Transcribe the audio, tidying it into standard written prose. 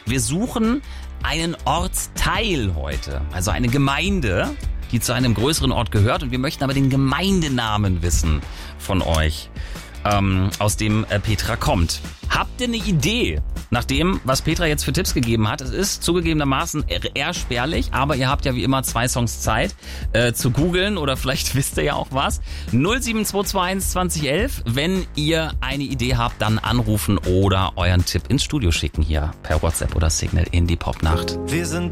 Wir suchen einen Ortsteil heute, also eine Gemeinde, die zu einem größeren Ort gehört. Und wir möchten aber den Gemeindenamen wissen von euch, aus dem Petra kommt. Habt ihr eine Idee nach dem, was Petra jetzt für Tipps gegeben hat? Es ist zugegebenermaßen eher spärlich, aber ihr habt ja wie immer 2 Songs Zeit zu googeln oder vielleicht wisst ihr ja auch was. 07221 2011, wenn ihr eine Idee habt, dann anrufen oder euren Tipp ins Studio schicken hier per WhatsApp oder Signal in die Popnacht. Wir sind